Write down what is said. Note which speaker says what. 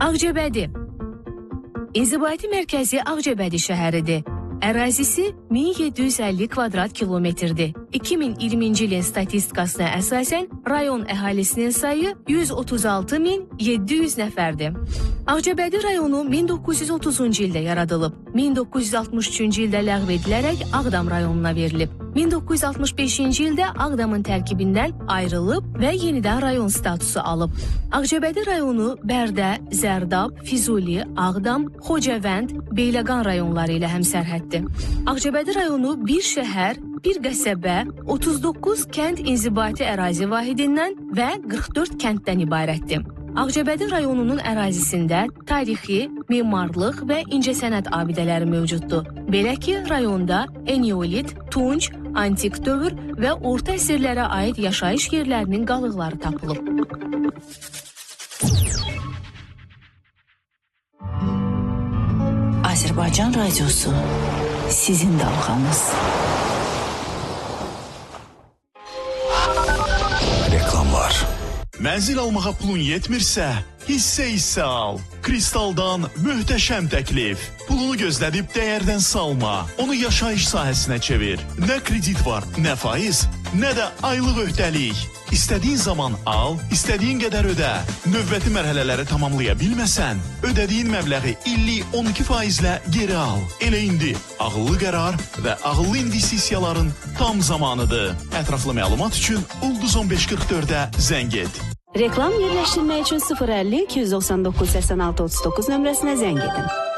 Speaker 1: Ağcabədi. İnzibati mərkəzi Ağcabədi şəhəridir. Ərazisi 1750 kvadrat kilometrdir. 2020-ci ilin statistikasına əsasən rayon əhalisinin sayı 136.700 nəfərdir. Ağcabədi rayonu 1930-cu ildə yaradılıb. 1963-cü ildə ləğv edilərək Ağdam rayonuna verilib. 1965-ci ildə Ağdamın tərkibindən ayrılıb və yenidən rayon statusu alıb. Ağcabədi rayonu Bərdə, Zərdab, Füzuli, Ağdam, Xocavənd, Beyləqan rayonları ilə həmsərhəddir. Ağcabədi rayonu bir şəhər, bir qəsəbə, 39 kənd inzibati ərazi vahidindən və 44 kənddən ibarətdir. Ağcabədi rayonunun ərazisində tarixi, memarlıq və incəsənət abidələri mövcuddur. Belə ki, rayonda eneolit, tunc, antik dövr və orta əsrlərə aid yaşayış yerlərinin qalıqları tapılıb.
Speaker 2: Azərbaycan radiosu sizin dalğanız.
Speaker 3: Reklamlar. Mənzil almağa pulun yetmirsə, hissə al. Kristaldan möhtəşəm təklif. Pulunu gözlədib dəyərdən salma. Onu yaşayış sahəsinə çevir. Nə kredit var, nə faiz, nə də aylıq öhdəlik. İstədiyin zaman al, istədiyin qədər ödə. Növbəti mərhələləri tamamlaya bilməsən, ödədiyin məbləği illik 12%-lə geri al. Elə indi ağıllı qərar və ağıllı investisiyaların tam zamanıdır. Ətraflı məlumat üçün Ulduz 1544-ə zəng et.
Speaker 4: Reklam yerləşdirmək üçün 050 299 86 39 nömrəsinə zəng edin.